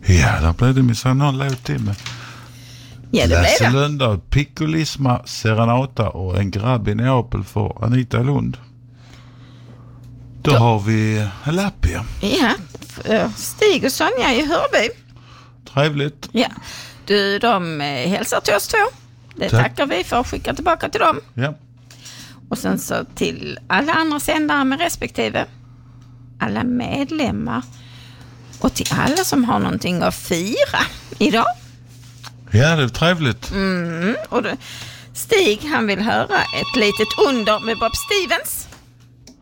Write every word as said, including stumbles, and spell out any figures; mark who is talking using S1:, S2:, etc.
S1: Ja, där blev det minsann någon låt till med.
S2: Ja, det blev
S1: Lasse
S2: det.
S1: Lundar, Piccolisma, Serenata och En grabb i Neapel för Anita Lund. Då, Då har vi en lapp här.
S2: Ja, Stig och Sonja i Hörby.
S1: Trevligt.
S2: Ja, du, de eh, hälsar till oss två. Det
S1: Tack.
S2: tackar vi för att skicka tillbaka till dem.
S1: Ja.
S2: Och sen så till alla andra sändare med respektive. Alla medlemmar. Och till alla som har någonting att fira idag.
S1: Ja, det är trevligt.
S2: Mm, och då, Stig, han vill höra ett litet under med Bob Stevens.